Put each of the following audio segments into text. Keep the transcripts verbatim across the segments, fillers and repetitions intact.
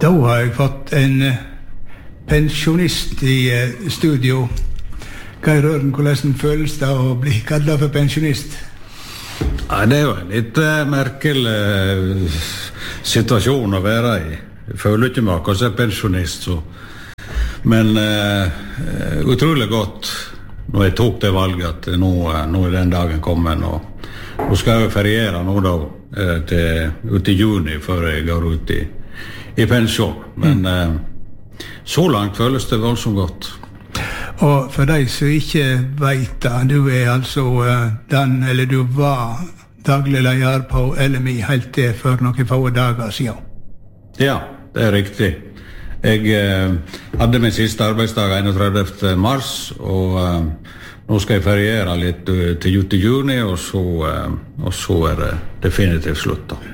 Da har jeg fått en pensjonist i studio. Geir Ørn, hvordan føles det å bli kallet for pensjonist? Ja, det er jo en litt uh, merkelig uh, situasjon å være i. Jeg føler ikke meg akkurat som pensjonist, så. Men uh, utrolig godt når jeg tok det valget at nå, uh, nå er den dagen kommet, og nå skal jeg feriere nå da, uh, til, ut i juni før jeg går ut i, i pensjon. Men uh, så langt føles det voldsomt godt. Og for deg som ikke vet det, du er altså uh, den, eller du var daglig leder på L M I helt til for noen få dager siden. Ja, det er riktig. Jeg uh, hadde min siste arbeidsdag enogtredivte mars, og uh, nå skal jeg feriere litt uh, til ut i juni, og så, uh, og så er det definitivt slutt da.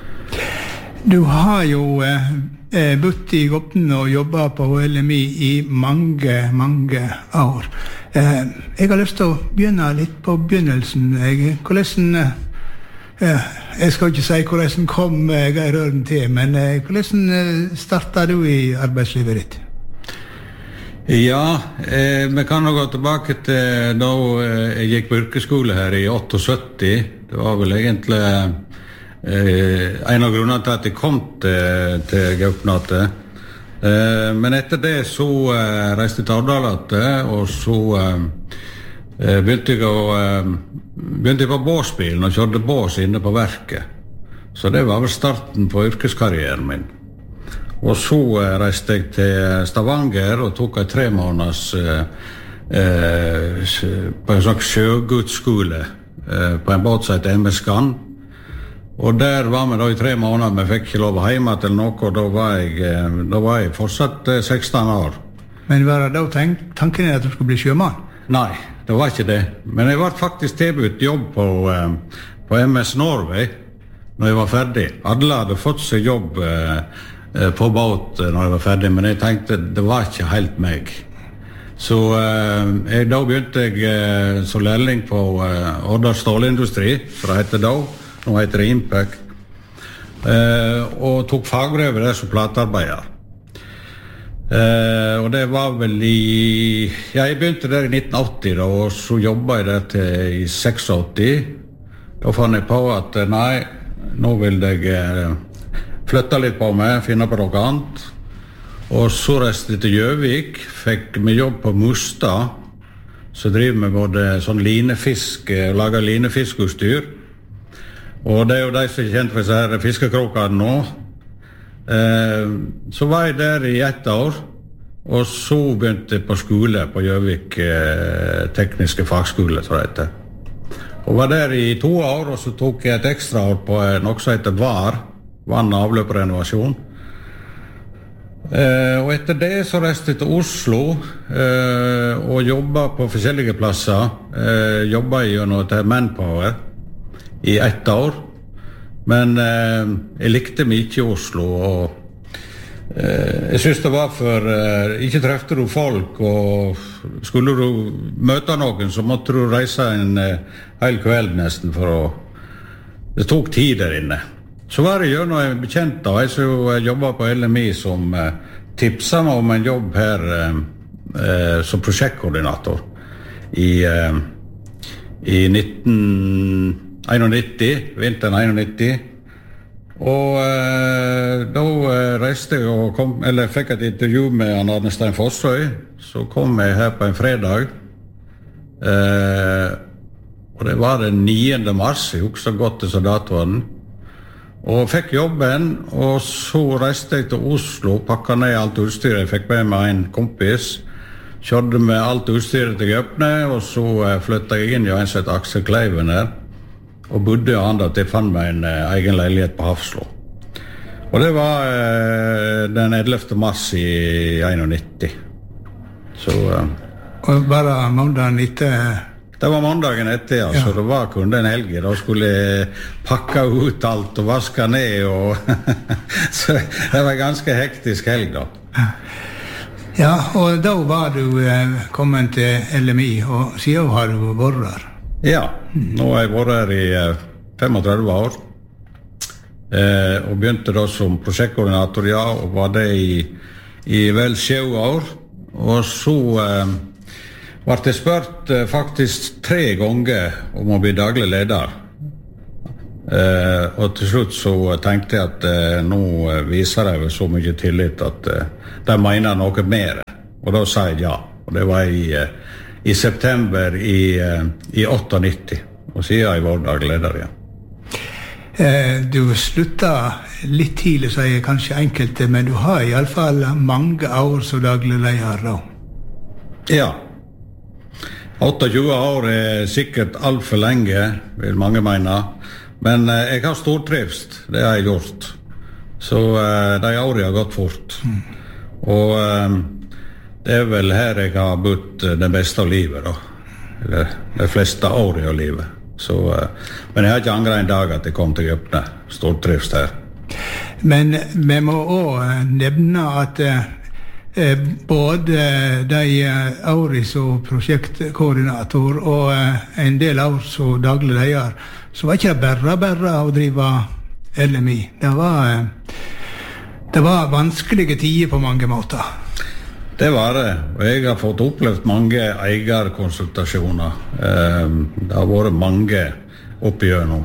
Du har jo uh, bodd i Gopten og jobbet på L M I i mange, mange år. Eh, jeg har lyst til å begynne litt på begynnelsen. Jeg, hvordan, eh, jeg skal ikke si hvordan kom Geir Ørn til, men eh, hvordan startet du i arbeidslivet ditt? Ja, eh, vi kan nå gå tilbake til da jeg gikk på yrkesskole her i syttiåtte. Det var vel egentlig Eh, en av grunnene til at jeg kom til, til Gaupnate. Eh, men etter det så eh, reiste jeg til Ardalate, og så eh, begynte jeg å eh, begynte jeg på båsbilen og kjørte bås inne på verket. Så det var vel starten på yrkeskarrieren min. Og så eh, reiste jeg til Stavanger og tok en tre måneders eh, eh, på en slags sjøgudsskole eh, på en båt som heter M S Skann. Og der var vi da i tre måneder, vi fikk ikke lov hjemme til noe, og da var jeg, da var jeg fortsatt seksten år. Men var det da tank, tanken at du skulle bli sjømann? Nei, det var ikke det. Men jeg var faktisk tilbudt jobb på, på M S Norway når jeg var ferdig. Alle hadde fått seg jobb på båt når jeg var ferdig, men jeg tenkte det var ikke helt meg. Så jeg, da begynte jeg som lærling på Odda stålindustri, for det heter da. Nå heter det Impact, eh, og tok fagbrevet der som platearbeider. Eh, og det var vel i... Ja, jeg begynte der i nitten åtti, da, og så jobbet jeg der til i åttiseks. Da fann jeg på at nei, nå vil jeg eh, flytte litt på meg, finne på noe annet. Og så reiste jeg til Gjøvik, fikk meg jobb på Mustad, så driver vi både sånn linefisk, lager linefiskutstyr. Og det er jo de som er kjent for disse fiskekrokene nå. Eh, så var jeg der i ett år, og så begynte jeg på skole på Gjøvik eh, tekniske fagskole, tror jeg det. Og var der i to år, og så tok jeg et ekstra år på noe som heter V A R, vann- og avløprenovasjon. Eh, og etter det så reiste jeg til Oslo eh, og jobbet på forskjellige plasser. Eh, jobbet gjennom til Manpower i ett år, men eh, jeg likte meg ikke i Oslo, og eh, jeg synes det var for, eh, ikke trefte du folk, og skulle du møte noen, så måtte du reise en eh, hel kveld nesten, for å, det tok tid der inne. Så var det gjennom en bekjent da, jeg som jobbet på L M I, som eh, tipset meg om en jobb her eh, eh, som prosjektkoordinator i, eh, i nitten einognitti, vinteren einognitti. Og eh, da eh, reiste jeg og kom, eller fikk et intervju med Arne Stein Fossøy. Så kom jeg her på en fredag. Eh, og det var den niende mars, jeg husker godt til så datoen. Og fikk jobben, og så reiste jeg til Oslo, pakket ned alt utstyret. Jeg fikk med meg en kompis, kjørte med alt utstyret til Gøpne, og så eh, flyttet jeg inn i en som heter Aksel Kleiven her. Og bodde han da til jeg fant meg en eh, egen leilighet på Hafslo. Og det var eh, den ellevte mars i einognitti. Så... Eh, og bare mandagen etter... Det var mandagen etter, ja, ja. Så det var kun en helg. Da skulle jeg pakke ut alt og vaske ned, og så det var en ganske hektisk helg da. Ja, og da var du eh, kommet til L M I, og siden har du vært her. Ja, nå har jeg vært her i femogtredve år. eh, og begynte da som prosjektkoordinator, ja, og var det i, i vel sju år. Og så eh, var jeg spurt eh, faktisk tre ganger om å bli daglig leder. Eh, og til slutt så tenkte jeg at eh, nå viser jeg så mye tillit at eh, de mener noe mer. Og da sa jeg ja. Og det var i, eh, i september i, eh, i nittiåtte. Og siden jeg var daglig leder igjen. Eh, du sluttet litt tidlig, sier jeg kanskje enkelte, men du har i alle fall mange år som daglig leder da. Ja. tjueåtte år er sikkert alt for lenge, vil mange mene. Men eh, jeg har stortrivst, det har jeg gjort. Så eh, de årene har gått fort. Mm. Og eh, det er vel her jeg har bodd det beste av livet, da. Eller de fleste årene av livet. Så, eh, men jeg har ikke angret en dag at jeg kom til Gøpne. Stortrivst her. Men vi må også nevne at eh, både de årene som prosjektkoordinator og eh, en del år som daglig leder, så var ikke det bare bare å drive L M I. Det var, det var vanskelige tider på mange måter. Det var det, og jeg har fått opplevd mange eierkonsultasjoner. Eh, det har vært mange oppgjørende.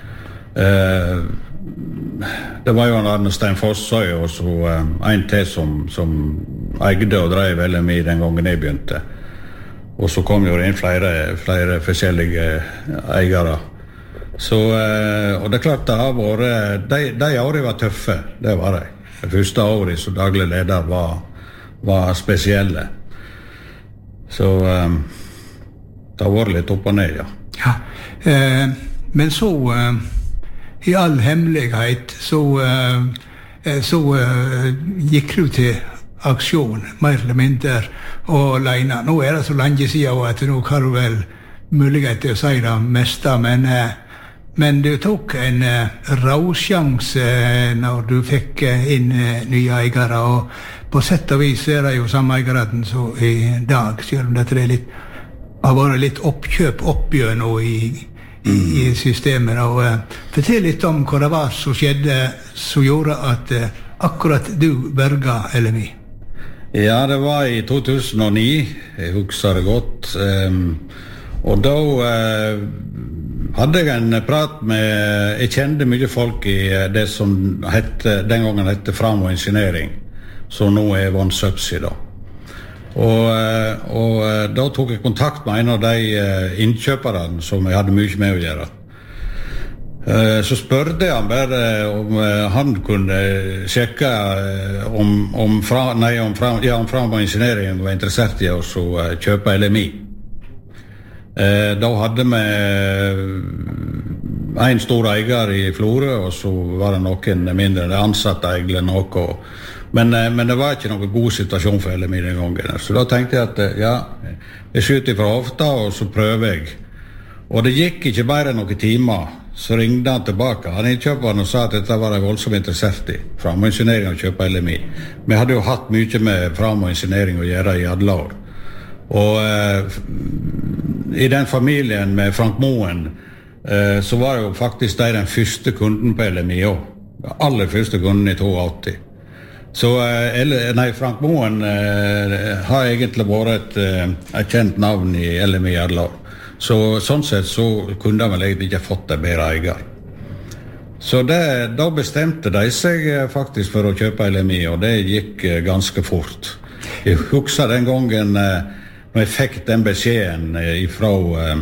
Eh, det var jo en annen Stein Fossøy og så eh, en til som, som eide og drev L M I den gangen jeg begynte. Og så kom jo det inn flere, flere forskjellige eiere. Så, eh, og det er klart det har vært, de, de årene var tøffe, det var det. Det første året som daglig leder var, var spesielle. Så um, det har vært litt opp og ned, ja. Ja, eh, men så eh, i all hemmelighet så, eh, så eh, gikk du til aksjon, mer eller mindre, og alene. Nå er det så lenge siden at nå har du vel mulighet til å si det meste, men, eh, men du tok en eh, råsjanse eh, når du fikk eh, inn eh, nye eiere, og på sett og vis er det jo samme eieren som i dag, selv om det er litt, har vært litt oppkjøp oppgjør nå i, i, i systemet. Og, uh, fortell litt om hva det var som skjedde, som gjorde at uh, akkurat du berget L M I. Ja, det var i to tusen og ni, jeg husker det godt. Um, og da uh, hadde jeg en prat med, jeg kjente mye folk i det som hette, den gangen hette Framo Ingeniering, som nå er One Subsea da. Og, og da tok jeg kontakt med en av de innkjøperne som jeg hadde mye med å gjøre. Så spørte jeg han bare om han kunne sjekke om, om, fra, nei, om, fra, ja, om Framo Ingeniering var interessert i å kjøpe L M I. Da hadde vi en stor eier i Florø, og så var det noen mindre, det ansatte egentlig noe. Men, men det var ikke noen god situasjon for L M I den gangen. Så da tenkte jeg at ja, jeg skyter fra hofta, og så prøver jeg. Og det gikk ikke bare noen timer, så ringte han tilbake. Han innkjøperen og sa at dette var jeg voldsomt interessert i. Framo Ingeniering å kjøpe L M I. Vi hadde jo hatt mye med Framo Ingeniering å gjøre i alle år. Og eh, i den familien med Frank Moen, eh, så var jo faktisk de den første kunden på L M I også. Den aller første kunden i åttito. Så eh, nei, Frank Moen eh, har egentlig vært et, eh, et kjent navn i L M I alle år. Så sånn sett så kunne de vel egentlig ikke fått det bedre eier. Så det, da bestemte de seg faktisk for å kjøpe L M I, og det gikk eh, ganske fort. Jeg husker den gangen eh, når jeg fikk den beskjeden eh, ifra, eh,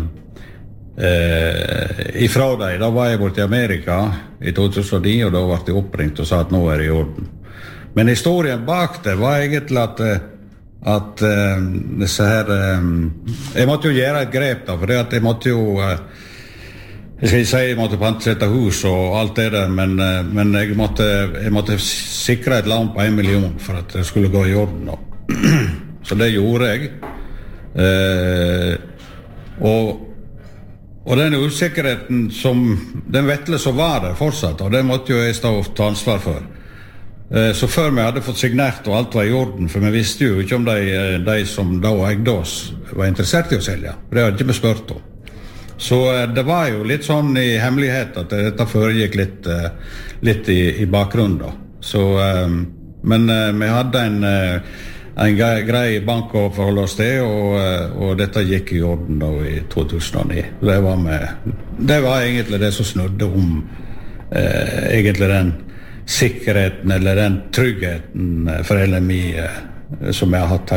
eh, ifra deg. Da var jeg borte i Amerika i to tusen og ni, og da ble jeg oppringt og sa at nå er det i orden. Men historien bak det var egentlig at, at uh, disse her, um, jeg måtte jo gjøre et grep da, for det at jeg måtte jo, uh, jeg skal ikke si jeg måtte pantsette hus og alt det der, men, uh, men jeg, måtte, jeg måtte sikre et lån på en million for at det skulle gå i orden da. Så det gjorde jeg. Uh, og, og den usikkerheten som, den vettle som var der fortsatt, og det måtte jo jeg stå og ta ansvar for. Så før vi hadde fått signert og alt var i orden, for vi visste jo ikke om de, de som da eide oss var interessert i å selge. Det hadde ikke vi spurt om. Så det var jo litt sånn i hemmelighet at dette foregikk litt, litt i, i bakgrunnen da. Så, men vi hadde en, en grei bank å forholde oss til, og, og dette gikk i orden da i to tusen og ni. Det var, med, det var egentlig det som snudde om eh, egentlig den sikkerheten eller den tryggheten for L M I eh, som jeg har hatt her.